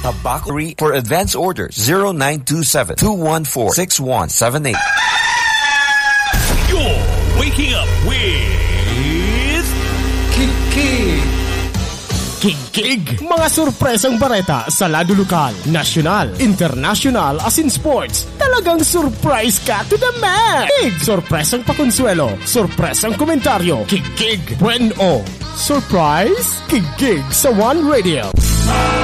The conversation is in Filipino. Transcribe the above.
Tabacary for advance orders 0927-214-6178. You're waking up with Kig. Mga sorpresang bareta sa lado lokal, nasyonal, international, as in sports. Talagang surprise ka to the max. Kig! Sorpresang pakonsuelo, sorpresang komentaryo. Kig. Bueno. Surprise? Kig sa One Radio.